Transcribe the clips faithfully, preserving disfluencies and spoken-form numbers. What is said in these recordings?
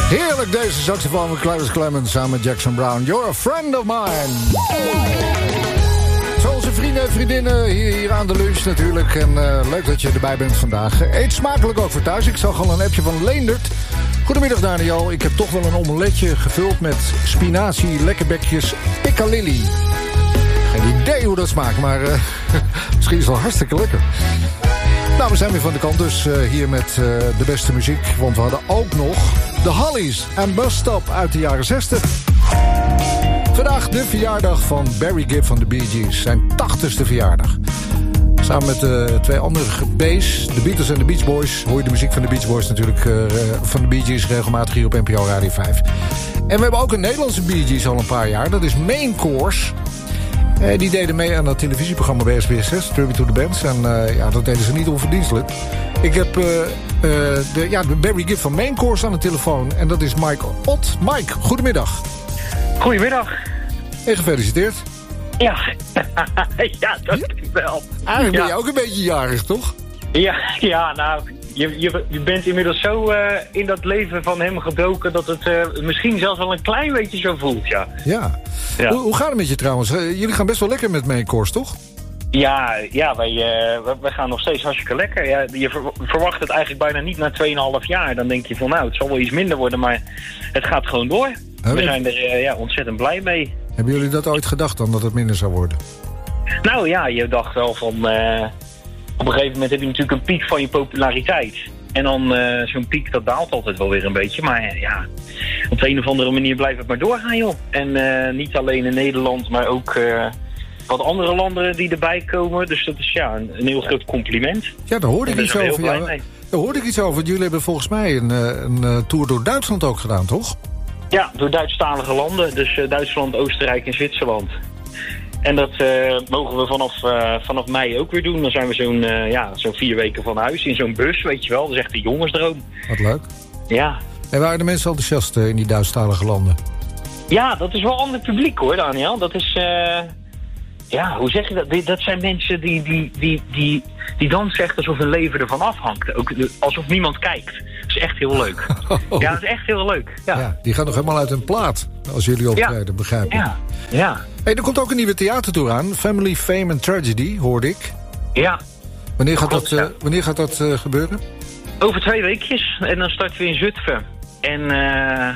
Heerlijk deze saxofoon van Clarence Clemens samen met Jackson Browne. You're a friend of mine. Zo onze vrienden en vriendinnen hier, hier aan de lunch natuurlijk. En uh, leuk dat je erbij bent vandaag. Eet smakelijk ook voor thuis. Ik zag al een appje van Leendert. Goedemiddag Daniel. Ik heb toch wel een omeletje gevuld met spinazie, lekkerbekjes, piccalilli. Geen idee hoe dat smaakt, maar uh, misschien is het wel hartstikke lekker. Nou, we zijn weer van de kant, dus uh, hier met uh, de beste muziek. Want we hadden ook nog de Hollies en Bus Stop uit de jaren zestig. Vandaag de verjaardag van Barry Gibb van de Bee Gees. Zijn tachtigste verjaardag. Samen met uh, twee andere B's, de Beatles en de Beach Boys. Hoor je de muziek van de Beach Boys natuurlijk, uh, van de Bee Gees regelmatig hier op N P O Radio vijf. En we hebben ook een Nederlandse Bee Gees al een paar jaar. Dat is Main Course. Uh, die deden mee aan dat televisieprogramma bij S B S zes, Tribute to the Bands. En uh, ja, dat deden ze niet onverdienstelijk. Ik heb uh, uh, de, ja, de Barry Gibb van Main Course aan de telefoon. En dat is Mike Ott. Mike, goedemiddag. Goedemiddag. En gefeliciteerd. Ja, ja dat ja? wel. Eigenlijk ben ja. je ook een beetje jarig, toch? Ja, ja nou, je, je, je bent inmiddels zo uh, in dat leven van hem gedoken dat het uh, misschien zelfs wel een klein beetje zo voelt, ja. Ja. ja. Hoe, hoe gaat het met je trouwens? Uh, jullie gaan best wel lekker met Main Course, toch? Ja, ja wij, uh, wij gaan nog steeds hartstikke lekker. Ja, je ver, verwacht het eigenlijk bijna niet na twee komma vijf jaar. Dan denk je van nou, het zal wel iets minder worden, maar het gaat gewoon door. We zijn er uh, ja, ontzettend blij mee. Hebben jullie dat ooit gedacht dan, dat het minder zou worden? Nou ja, je dacht wel van... Uh, op een gegeven moment heb je natuurlijk een piek van je populariteit. En dan uh, zo'n piek, dat daalt altijd wel weer een beetje. Maar uh, ja, op de een of andere manier blijft het maar doorgaan, joh. En uh, niet alleen in Nederland, maar ook... Uh, wat andere landen die erbij komen. Dus dat is ja een, een heel groot compliment. Ja, daar hoorde ik iets over. Ja, daar hoorde ik iets over. Jullie hebben volgens mij een, een, een tour door Duitsland ook gedaan, toch? Ja, door Duitsstalige landen. Dus uh, Duitsland, Oostenrijk en Zwitserland. En dat uh, mogen we vanaf, uh, vanaf mei ook weer doen. Dan zijn we zo'n uh, ja, zo'n vier weken van huis in zo'n bus, weet je wel. Dat is echt een jongensdroom. Wat leuk. Ja. En waren de mensen enthousiast uh, in die Duitsstalige landen? Ja, dat is wel ander publiek hoor, Daniel. Dat is... Uh, Ja, hoe zeg je dat? Dat zijn mensen die, die, die, die, die dansen echt alsof hun leven ervan afhangt. Ook alsof niemand kijkt. Dat is echt heel leuk. Oh. Ja, dat is echt heel leuk. Ja. Ja, die gaan nog helemaal uit hun plaat als jullie optreden, ja. Begrijp ik. Ja, ja. Hey, er komt ook een nieuwe theatertour aan. Family, Fame and Tragedy, hoorde ik. Ja. Wanneer gaat dat, uh, wanneer gaat dat uh, gebeuren? Over twee weekjes. En dan starten we in Zutphen. En... Uh,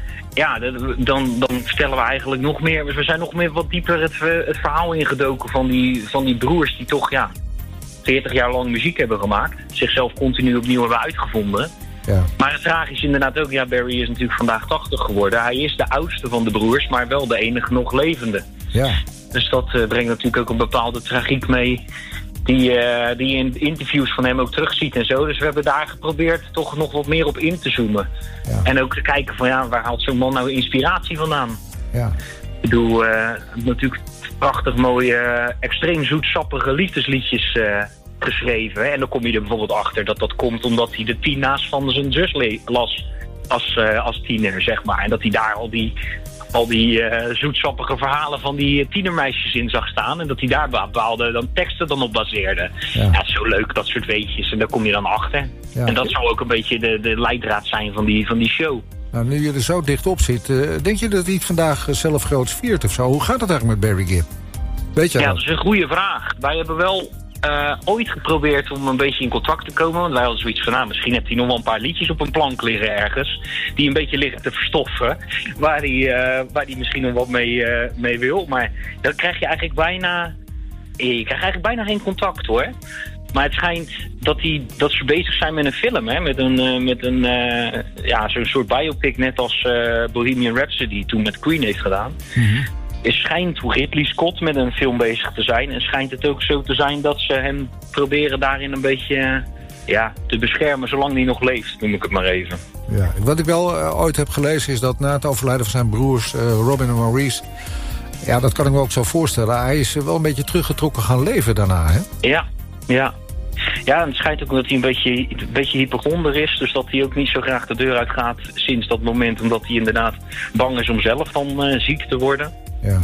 Ja, dan, dan vertellen we eigenlijk nog meer... We zijn nog meer wat dieper het, het verhaal ingedoken van die, van die broers... die toch, ja, veertig jaar lang muziek hebben gemaakt. Zichzelf continu opnieuw hebben uitgevonden. Ja. Maar het tragisch inderdaad ook... Ja, Barry is natuurlijk vandaag tachtig geworden. Hij is de oudste van de broers, maar wel de enige nog levende. Ja. Dus dat uh, brengt natuurlijk ook een bepaalde tragiek mee... Die, uh, die je in interviews van hem ook terugziet en zo. Dus we hebben daar geprobeerd toch nog wat meer op in te zoomen. Ja. En ook te kijken van ja, waar haalt zo'n man nou inspiratie vandaan? Ja. Ik bedoel, uh, natuurlijk prachtig mooie, uh, extreem zoetsappige liefdesliedjes uh, geschreven. Hè? En dan kom je er bijvoorbeeld achter dat dat komt omdat hij de tina's van zijn zus las als, uh, als tiener, zeg maar. En dat hij daar al die... al die uh, zoetsappige verhalen van die uh, tienermeisjes in zag staan. En dat hij daar bepaalde dan teksten dan op baseerde. Ja. Ja, het is zo leuk, dat soort weetjes. En daar kom je dan achter. Ja. En dat zou ook een beetje de, de leidraad zijn van die, van die show. Nou, nu je er zo dicht op zit, uh, denk je dat hij het vandaag uh, zelf groots viert of zo? Hoe gaat het eigenlijk met Barry Gibb? Weet je ja, dat? dat is een goede vraag. Wij hebben wel... Uh, ooit geprobeerd om een beetje in contact te komen. Want wij hadden zoiets van, nou, misschien heeft hij nog wel een paar liedjes op een plank liggen ergens. Die een beetje liggen te verstoffen. Waar hij, uh, waar hij misschien nog wat mee, uh, mee wil. Maar dan krijg je eigenlijk bijna... Je krijgt eigenlijk bijna geen contact, hoor. Maar het schijnt dat, die, dat ze bezig zijn met een film, hè. Met een, uh, met een uh, ja, zo'n soort biopic, net als uh, Bohemian Rhapsody toen met Queen heeft gedaan. Mm-hmm. Het schijnt Ridley Scott met een film bezig te zijn. En schijnt het ook zo te zijn dat ze hem proberen daarin een beetje ja, te beschermen zolang hij nog leeft, noem ik het maar even. Ja, wat ik wel uh, ooit heb gelezen is dat na het overlijden van zijn broers uh, Robin en Maurice... Ja, dat kan ik me ook zo voorstellen. Hij is wel een beetje teruggetrokken gaan leven daarna, hè? Ja, ja. Ja, en het schijnt ook dat hij een beetje, een beetje hypochonder is. Dus dat hij ook niet zo graag de deur uit gaat sinds dat moment. Omdat hij inderdaad bang is om zelf dan uh, ziek te worden. Ja.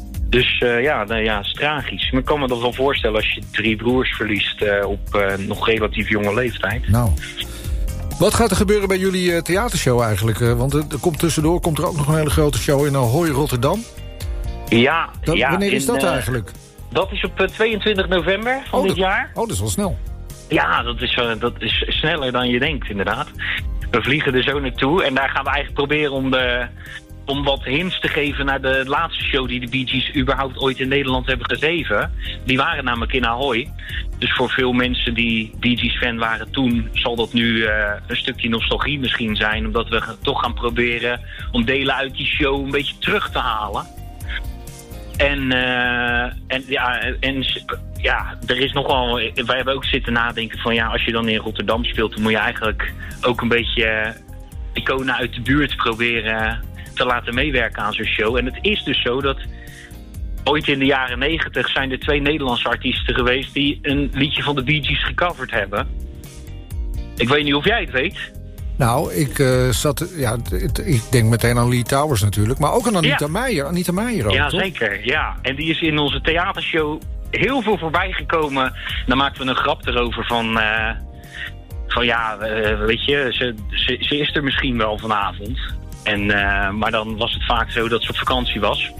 Dus uh, ja, nou, ja, het is tragisch. Maar ik kan me dat wel voorstellen als je drie broers verliest uh, op uh, nog relatief jonge leeftijd. Nou, Wat gaat er gebeuren bij jullie uh, theatershow eigenlijk? Uh, want er, er komt tussendoor komt er ook nog een hele grote show in Ahoy, Rotterdam. Ja, dat, ja. Wanneer is in, dat uh, eigenlijk? Dat is op uh, tweeëntwintig november van oh, dit dat, jaar. Oh, dat is wel snel. Ja, dat is, uh, dat is sneller dan je denkt, inderdaad. We vliegen er zo naartoe en daar gaan we eigenlijk proberen om, de, om wat hints te geven naar de laatste show die de Bee Gees überhaupt ooit in Nederland hebben gegeven. Die waren namelijk in Ahoy. Dus voor veel mensen die Bee Gees fan waren toen, zal dat nu uh, een stukje nostalgie misschien zijn. Omdat we toch gaan proberen om delen uit die show een beetje terug te halen. En, uh, en, ja, en ja, er is nogal. Wij hebben ook zitten nadenken van ja, als je dan in Rotterdam speelt, dan moet je eigenlijk ook een beetje iconen uit de buurt proberen te laten meewerken aan zo'n show. En het is dus zo dat ooit in de jaren negentig zijn er twee Nederlandse artiesten geweest die een liedje van de Bee Gees gecoverd hebben. Ik weet niet of jij het weet. Nou, ik uh, zat, ja, ik denk meteen aan Lee Towers natuurlijk, maar ook aan Anita ja. Meijer. Anita Meijer ook, ja, toch? Zeker, ja. En die is in onze theatershow heel veel voorbij gekomen. Dan maakten we een grap erover van, uh, van ja, uh, weet je, ze, ze, ze is er misschien wel vanavond. En, uh, maar dan was het vaak zo dat ze op vakantie was.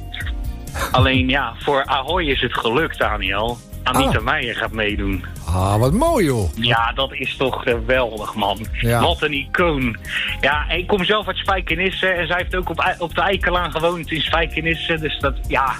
Alleen ja, voor Ahoy is het gelukt, Daniel. Anita ah. Meijer gaat meedoen. Ah, wat mooi joh. Ja, dat is toch geweldig, man. Ja. Wat een icoon. Ja, ik kom zelf uit Spijkenisse en zij heeft ook op, op de Eikelaan gewoond in Spijkenisse. Dus dat, ja,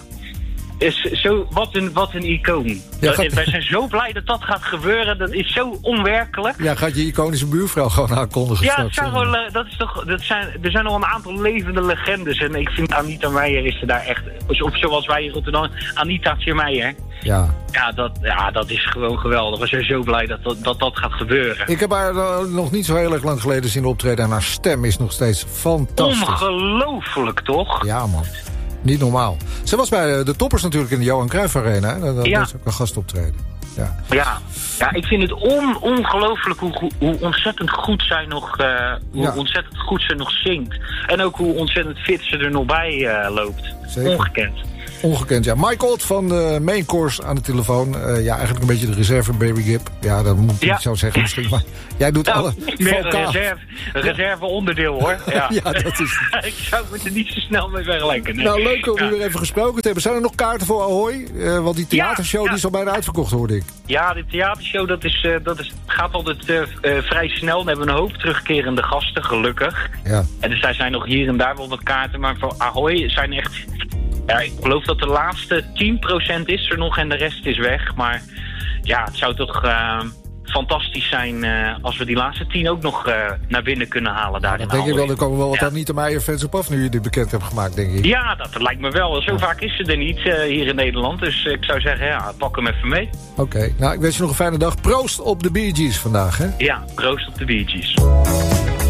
is zo, wat een, wat een icoon. Ja, gaat... Wij zijn zo blij dat dat gaat gebeuren. Dat is zo onwerkelijk. Ja, gaat je iconische buurvrouw gewoon aankondigen? Ja, het zijn wel, dat is toch, dat zijn, er zijn al een aantal levende legendes. En ik vind Anita Meijer is er daar echt, of zoals wij in Rotterdam, Anitaatje Meijer. Ja. Ja, dat, ja, dat is gewoon geweldig. We zijn zo blij dat dat, dat, dat gaat gebeuren. Ik heb haar uh, nog niet zo heel erg lang geleden zien optreden. En haar stem is nog steeds fantastisch. Ongelooflijk, toch? Ja, man. Niet normaal. Ze was bij de Toppers natuurlijk in de Johan Cruijff Arena. Hè? Dat ja. is ook een gastoptreden. Ja. Ja. ja, ik vind het on, ongelooflijk hoe, hoe ontzettend goed zij nog, uh, hoe ja. ontzettend goed ze nog zingt. En ook hoe ontzettend fit ze er nog bij uh, loopt. Zeker. Ongekend. Ongekend, ja. Mike Ott van de Main Course aan de telefoon. Uh, ja, eigenlijk een beetje de reserve Baby Gip. Ja, dat moet ik ja. niet zo zeggen misschien. Maar jij doet nou, alle... Meer een reserve, reserve onderdeel, hoor. Ja, ja dat is... ik zou het er niet zo snel mee vergelijken. Nee. Nou, leuk om ja. u weer even gesproken te hebben. Zijn er nog kaarten voor Ahoy? Uh, want die theatershow ja, ja. die is al bijna uitverkocht, hoorde ik. Ja, die theatershow dat is, uh, dat is, gaat altijd uh, uh, vrij snel. Dan hebben we een hoop terugkerende gasten, gelukkig. Ja. En dus er zijn nog hier en daar wel wat kaarten. Maar voor Ahoy zijn echt... Ja, ik geloof dat de laatste tien procent is er nog en de rest is weg. Maar ja, het zou toch uh, fantastisch zijn uh, als we die laatste tien ook nog uh, naar binnen kunnen halen. Daar ja, in denk ik wel, er komen wel wat ja. Anita Meijer fans op af nu je dit bekend hebt gemaakt, denk ik. Ja, dat lijkt me wel. Zo ja. vaak is ze er niet uh, hier in Nederland. Dus uh, ik zou zeggen, ja, pak hem even mee. Oké, okay. Nou ik wens je nog een fijne dag. Proost op de Bee Gees vandaag, hè? Ja, proost op de Bee Gees.